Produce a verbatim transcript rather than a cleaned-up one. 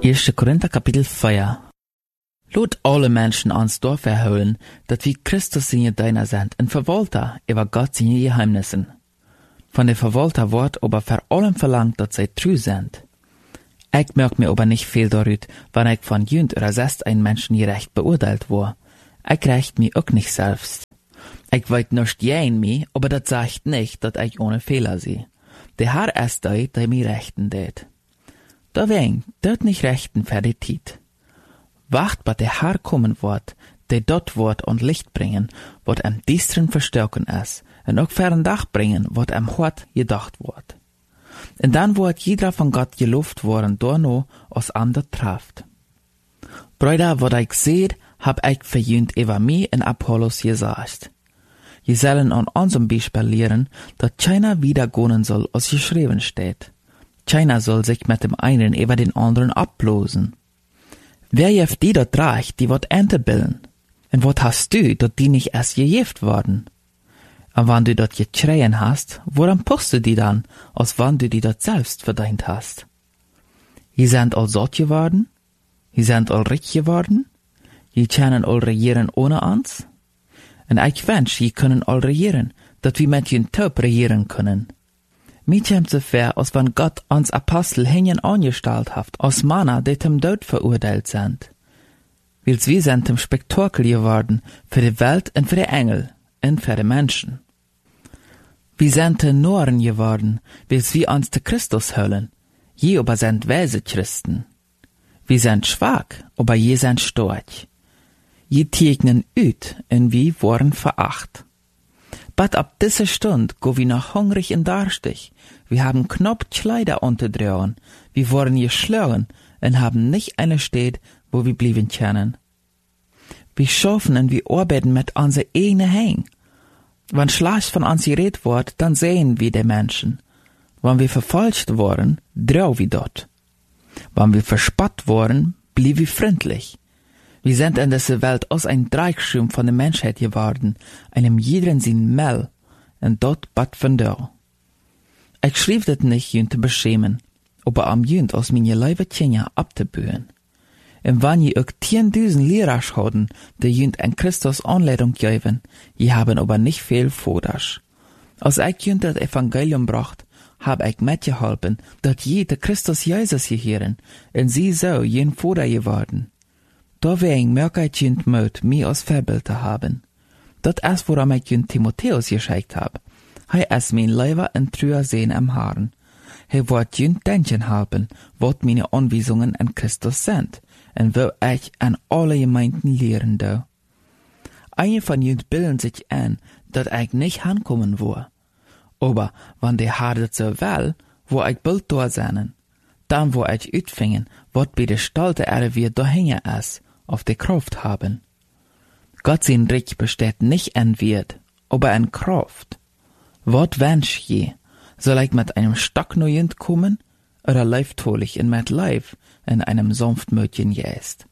Eerste Korinther kapitel vier. Lot alle Menschen ans Dorf verhüllen, dat wie Christus seine Diener sind, en verwalter über Gott seine Geheimnissen. Von der Verwalter wird aber vor allem verlangt, dass sie treu sind. Ich merk mir aber nicht viel darüber, wann ich von jünd oder sest ein Menschen gerecht beurteilt war. Ich recht mir auch nicht selbst. Ich weiß nicht jein mir, aber das sagt nicht, dass ich ohne Fehler sehe. Der Herr ist der, der mir rechten tät. Deswegen, dort nicht rechten für die Tiet. Wacht, bis der Herr kommen wird, der dort wird und Licht bringen, wird am Düsteren verstärken ist, und auch für den Dach bringen, wird am Hort gedacht wird. Und dann wird jeder von Gott gelobt worden, dorno, als ander trafft. Brüder, wat ich seht, hab ich verjünt über mich in Apollos gesagt. Je sollen an unserem Beispiel lehren, dass keiner wieder gehen soll, als geschrieben steht. Keiner soll sich mit dem einen über den anderen ablosen. Wer jeft die dort reicht, die wird Ente bilden? Und wat hast du, dat die nicht erst gejeft worden? Und wann du dort geschreien hast, woran puchst du die dann, als wann du die dort selbst verdient hast? Je sind all sott geworden? Je sind all reich geworden? Je können all regieren ohne uns? Und ich wünsch, je können all regieren, dat wir mit jen Taub regieren können. Mir kommt so fair, als wenn Gott uns Apostel hängen angestellt hat, als Männer, die zum Tod verurteilt sind. Weil wir sind zum Spektakel geworden, für die Welt und für die Engel, und für die Menschen. Wir sind Tenoren geworden, weil wir uns zu Christus hüllen, je aber sind weise Christen. Wir sind schwach, aber je sind stark. Je tegnen üt, und wir worden veracht. But ab dieser Stund go wir noch hungrig und darstig. Wir haben knapp Kleider unterdrehen. Wir wurden geschlagen und haben nicht eine Stadt, wo wir blieben können. Wir schaffen und wir arbeiten mit unser eigenen Händen. Wenn schlecht von uns geredet wird, dann sehen wir die Menschen. Wenn wir verfolgt worden, drau wir dort. Wenn wir verspott worden, blieb wir freundlich. Wir sind in dieser Welt aus ein Dreieckschirm von der Menschheit geworden, einem jeden sin Mel, und dort bat von da. Ich schrieb das nicht, jünd zu beschämen, aber am jünd aus meine Leibe Tjenja abzubühen. Und wenn je auch zehntausend Lehrer schauten, die jünd an Christus Anleitung geben, je haben aber nicht viel Fodasch. Als ich jünd das Evangelium bracht, hab ich mitgeholfen, dass jede Christus Jesus gehören, und sie so jen Foda geworden. Deswegen merke ich jünd Mut, mich als Vorbild zu haben. Das ist, woran ich jünd Timotheus geschickt hab. Er ist mein Leiber und treuer Sehn am Haaren. Er wird jünd denken haben, wat meine Anweisungen an Christus sind, und wo ich an alle Gemeinden lehren do. Einige von jünd bilden sich ein, dass ich nicht ankommen will. Aber, wenn der Herr das so will, wo ich bald da sein, dann wo ich utfingen, wat bei der Stalte Erde wir dahinge ist, auf die Kraft haben. Gott sein Reich besteht nicht an Wert, aber an Kraft. Wat wünsch je? Soll ich mit einem Stock nur jünd kommen, oder läuft ich in mit Leib in einem sanftmütigen Geist?